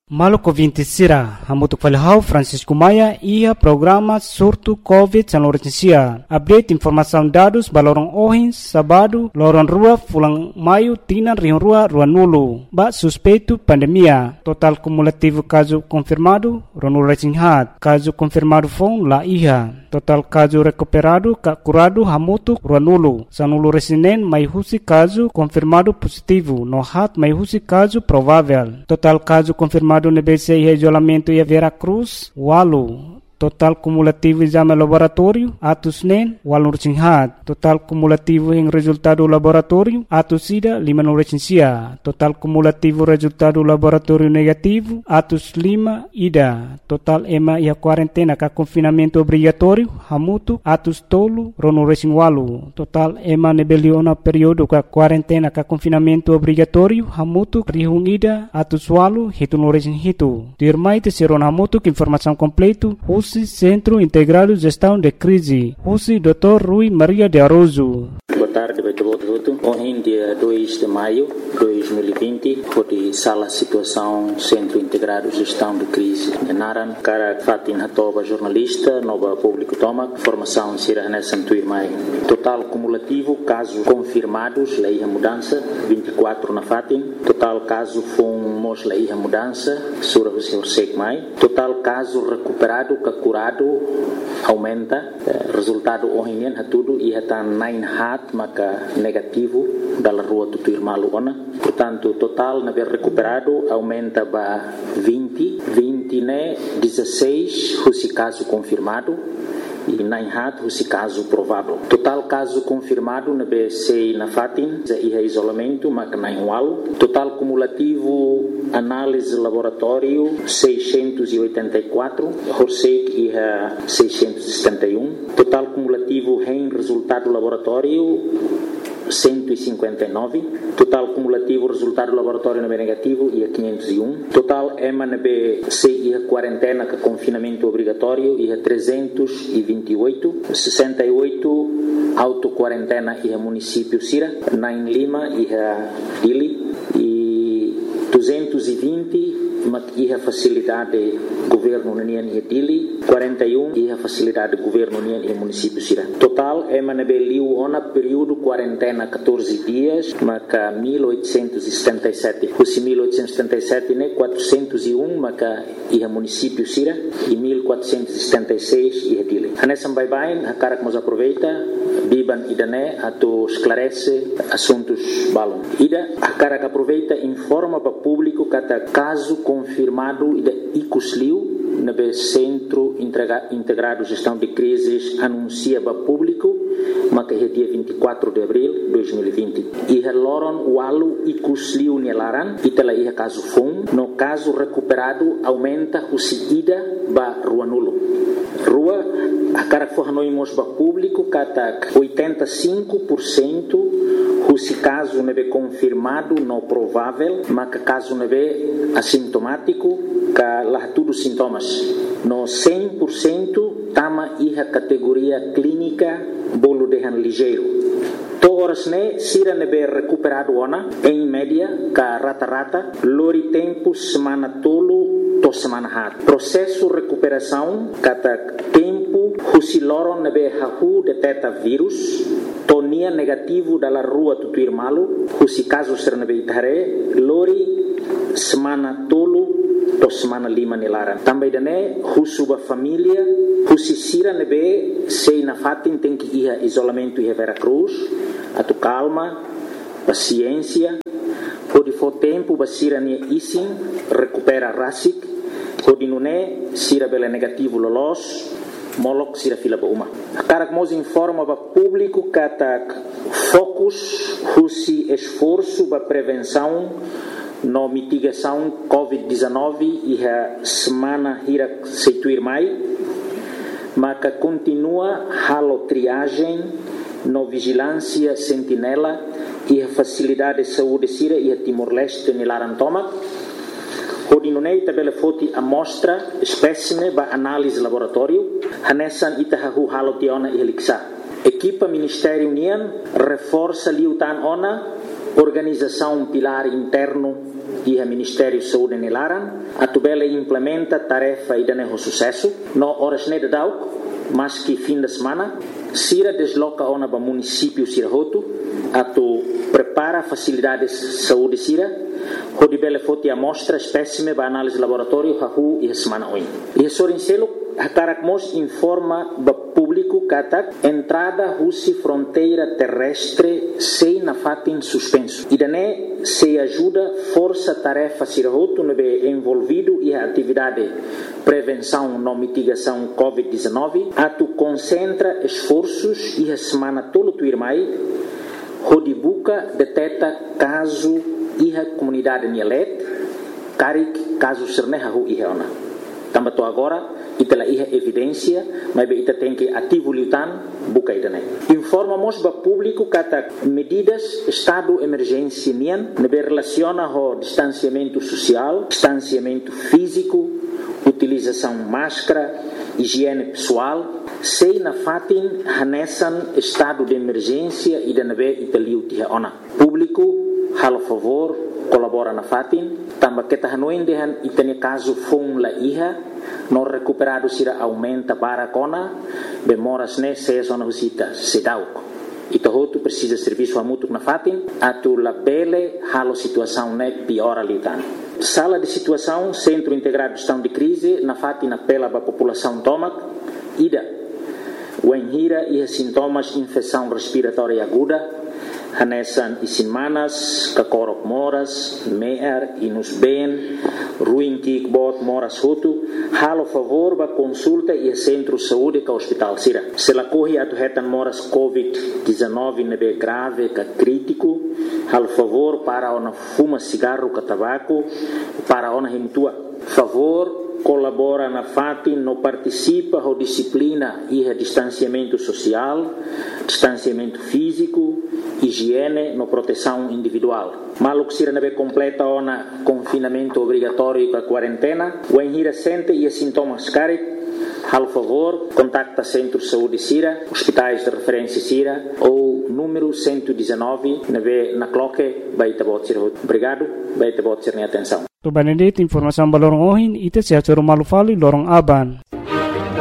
Maluco 20 Sira, hamutuk falhau Francisco Maia ia programa surto COVID-19. Update informação dados balorong ohin sabado lorong rua fulang maio tinan rion rua nulu. Ba suspeito pandemia. Total cumulativo caso confirmado ronul recinghat. Caso confirmado fon la iha. Total caso recuperado curado hamutuk nulu. Sanulu resinen mai husi caso confirmado positivo. No hat mai husi caso provável. Total caso confirmado no BC e isolamento e Vera Cruz, Walu. Total cumulativo exame laboratório, atos NEN, Walu Recinghat. Total cumulativo em resultado laboratório, atos SIDA, 5 no recensia. Total cumulativo resultado laboratório negativo, atos 5, IDA. Total EMA e a quarentena com confinamento obrigatório, Hamutu, atos tolo, Rono Recing Walu. Total EMA nebeliona período com quarentena com confinamento obrigatório, Hamutu, Rihung IDA, atos Walu, Hitu no Recing Hitu. Dirmai terceiro Hamutu, que informação completo, Centro Integrado de Gestão de Crise. Husi Dr. Rui Maria de Aroso. Boa tarde, Beto. Ontem, dia 2 de maio de 2020, foi sala situação Centro Integrado de Gestão de Crise. Naran, cara Fatin Hatoba, jornalista, nova público toma, formação Sira Hanessan Tuirmai. Total cumulativo, casos confirmados, lei a mudança, 24 na Fatin. Total caso fomos lei a mudança, Sura Hussein Mai. Total caso recuperado, curado, aumenta. Resultado ontem, tudo, e está 9 hat, maka negativo, da rua do Tuirmalu. Portanto, total, na vez recuperado, aumenta para 20, né, 16, esse caso confirmado, e 9 hat, esse caso provável. Total caso confirmado, na BC na Fatin, e isolamento, maka 9 walu. Total cumulativo, análise laboratório, 684, Horsek e 671. Total cumulativo em resultado laboratório 159. Total cumulativo resultado laboratório negativo e 501. Total EMA-NB e a quarentena com confinamento obrigatório e 328. 68 auto-quarentena e a município Sira. 9 Lima e a Dili. E 220 e a facilidade governo União e Dili, 41 e a facilidade governo União e município Sira. Total é manabeliu ona período quarentena 14 dias, maca 1877. Os 1877 né 401 maca e a município Sira e 1476 e a Dili. Hanesam bye a cara que nos aproveita biban idane ato esclarece assuntos balon. Ida a cara que aproveita informa para público cada caso confirmado da ICUSLIU no Centro Integrado de Gestão de Crises anuncia para público mas que é dia 24 de abril de 2020 e loron walu ICUSLIU nelaran e tela ia caso fom no caso recuperado aumenta o ida ba rua nulo rua a cara que fornoimos para público kata 85% se caso não é confirmado, não provável, mas caso não é assintomático, que lá tudo sintomas. No 100% tama a categoria clínica bolo de ligeiro. Todas né sira nebe recuperado ona em média ka rata lori tempo semana tolo to semana hat. Processo recuperação kata tempo husiloron nebe hahu detecta vírus tonia negativo dalla rua do Tuirmalu husi caso ser nebe itare lori semana tolo to semana 5 nilaran. Também dane husuba família husi sira nebe sei na Fatin tem que ir isolamento e Vera Cruz atu calma paciência pode for tempo basira ne isin recupera rasik pode nune sira bela negativo lolos molok sira fila ba uma cara que nos informa para público kata focus husi esforço para prevenção no mitigação COVID-19 e a semana hira seituir mai maka continua halo triagem no vigilância sentinela e a facilidade de saúde sira e a Timor-Leste nilaran toma Hodinunei tabela foti amostra espécime ba análise laboratório hanesan itahahu halo tiona e heliksa Equipa Ministério União reforça liutan ona organização pilar interno e a Ministério de Saúde nelaran, a tubela implementa tarefa e dane sucesso, no horas ne dau, mas que fim de semana, Sira desloca ona para município Sirahoto, a tu prepara facilidades de saúde Sira, hodi bele foti amostra espécime para análise laboratório hahu e semana oi. E sorincelo Hakarakmos informa ba público kata entrada husi fronteira terrestre sei na fatin suspenso. E dane se ajuda força tarefa Sirahoto nebe envolvido e a atividade prevenção no mitigação COVID-19 a tu concentra esforços e a semana tolo tu irmai hodibuka deteta caso e a comunidade Nielet karik caso serneha hu iheona. Tambato agora itela iha evidência, mas ita tem que ativo lutan buka idane. Informamos ba público kata medidas estado emergência nian nebe relaciona ho distanciamento social, distanciamento físico, utilização máscara, higiene pessoal, sei na fatin hanesan estado de emergência e de nebe italiu tiha ona. Público halo favor colabora na fatin, tamba kita hanuin dehan itane caso fong la iha no recuperado sira aumenta para kona bemoras ne se zona visita sedauk ito hotu precisa serviço a mutu na fatin atu la bele halo situação ne piora litan sala de situação centro integrado de gestão de crise na fatin apela para a população tomac ida wenhira e sintomas infecção respiratória aguda hanesan isin manas, kakorok moras, meer, inus ben, ruim kikbot moras hutu, halo favor ba consulta e centro saúde ka hospital sira. Se la corri atu hetan moras COVID-19 nebe grave ka crítico, halo favor para ona fuma cigarro ka tabaco, para ona himtua. Favor colabora na fatin no participa ho disciplina e a distanciamento social, distanciamento físico, higiene no proteção individual. Maluk sira nebe completa ona confinamento obrigatório para quarentena, o enhira sente e sintomas carit, hal favor, contacta Centro de Saúde Sira, hospitais de referência Sira ou número 119 nebe na cloque baita bot sira. Obrigado, baita bot sira atenção. Tu banedit informação balorong ohin ite sehat malu fali lorong aban.